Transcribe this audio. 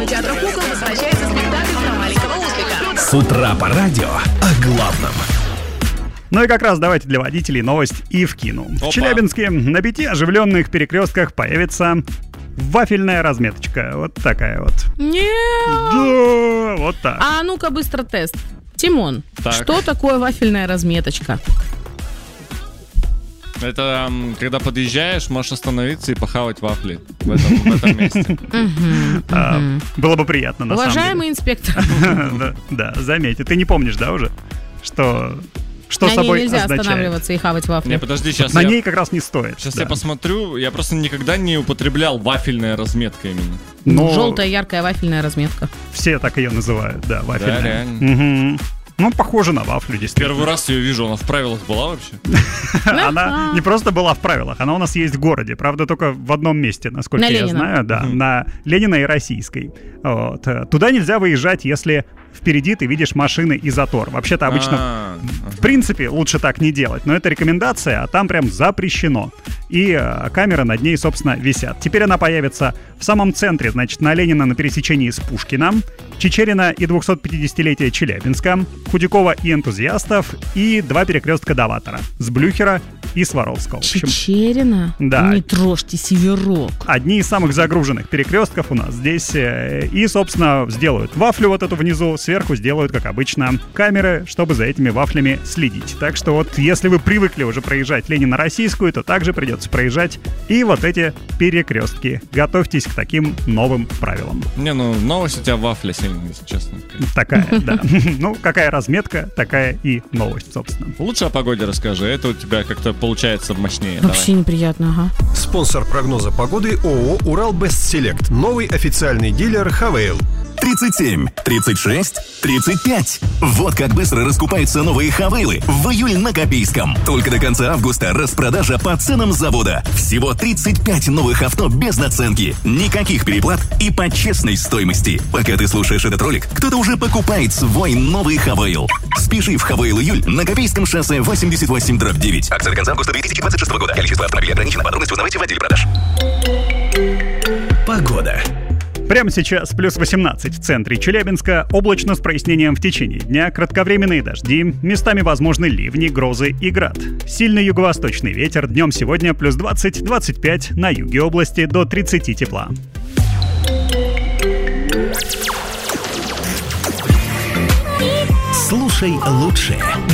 кинотеатра «Кукол» возвращается спектакль про маленького ослика. С утра по радио о главном. Ну и как раз давайте для водителей новость и вкину. Опа. В Челябинске на 5 оживленных перекрестках появится вафельная разметочка. Вот такая вот. Да, вот так. А ну-ка быстро тест. Тимон, Так. что такое вафельная разметочка? Это когда подъезжаешь, можешь остановиться и похавать вафли в этом месте. Было бы приятно, на Уважаемый инспектор, самом деле. Да, заметь. Ты не помнишь, да, уже? Что на ней собой нельзя означает? останавливаться и хавать вафли. Не, подожди, сейчас На ней как раз не стоит. Сейчас да. я посмотрю. Я просто никогда не употреблял вафельная разметка именно. Но Желтая яркая вафельная разметка. все так ее называют, да, вафельная. реально. Мгм. Ну, похоже на вафлю, действительно. Первый раз ее вижу, она в правилах была вообще? Она не просто была в правилах, она у нас есть в городе. Правда, только в одном месте, насколько На я Ленина. знаю. Да, на Ленина и Российской. Вот. Туда нельзя выезжать, если впереди ты видишь машины и затор. Вообще-то обычно, в принципе, лучше так не делать. Но это рекомендация, а там прям запрещено. И камеры над ней, собственно, висят. Теперь она появится в самом центре, значит, на Ленина на пересечении с Пушкиным, Чичерина и 250-летия Челябинска, Худякова и Энтузиастов, и 2 перекрестка Доватора с Блюхера и Сваровского. В общем, Чичерина? Да. Не трожьте северок. одни из самых загруженных перекрестков у нас здесь. И, собственно, сделают вафлю вот эту внизу, сверху сделают, как обычно, камеры, чтобы за этими вафлями следить. Так что вот, если вы привыкли уже проезжать Ленина-Российскую, то также придется проезжать и вот эти перекрестки. Готовьтесь к таким новым правилам. Не, ну новость у тебя вафля сильная, если честно. Такая, да. Ну, какая разметка, такая и новость, собственно. Лучше о погоде расскажи, это у тебя как-то получается мощнее. Вообще неприятно, ага. Спонсор прогноза погоды ООО «Урал Бест Селект». Новый официальный дилер «Хавейл». 37, 36, 35. Вот как быстро раскупаются новые «Хавейлы» в июль на Копейском. Только до конца августа распродажа по ценам завода. Всего 35 новых авто без наценки. Никаких переплат и по честной стоимости. Пока ты слушаешь этот ролик, кто-то уже покупает свой новый «Хавейл». Спеши в «Хавейл июль» на Копейском шоссе 88/9. Акция до конца августа 2026 года. Количество автомобилей ограничено. Подробности узнавайте в отделе продаж. Погода. Прямо сейчас плюс 18 в центре Челябинска, облачно с прояснением в течение дня, кратковременные дожди, местами возможны ливни, грозы и град. Сильный юго-восточный ветер, днем сегодня плюс 20-25, на юге области до 30 тепла. Слушай лучшее.